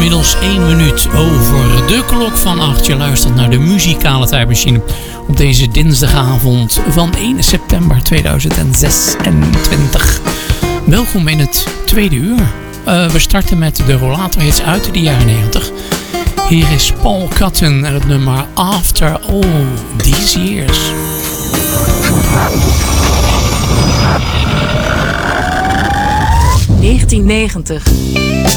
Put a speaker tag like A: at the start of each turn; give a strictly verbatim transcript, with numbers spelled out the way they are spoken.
A: Inmiddels één minuut over de klok van acht. Je luistert naar de muzikale tijdmachine op deze dinsdagavond van één september tweeduizend zesentwintig. Welkom in het tweede uur. Uh, we starten met de rollatorhits uit de jaren negentig. Hier is Paul Cotton en het nummer After All These Years.
B: negentien negentig.